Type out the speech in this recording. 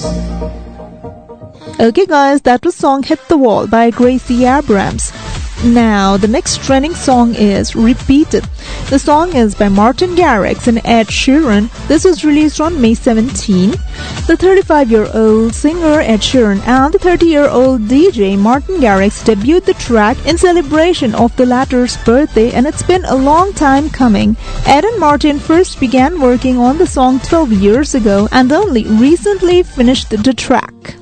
Okay guys, that was song Hit the Wall by Gracie Abrams. Now, the next trending song is Repeated. The song is by Martin Garrix and Ed Sheeran. This was released on May 17. The 35-year-old singer Ed Sheeran and the 30-year-old DJ Martin Garrix debuted the track in celebration of the latter's birthday, and it's been a long time coming. Ed and Martin first began working on the song 12 years ago and only recently finished the track.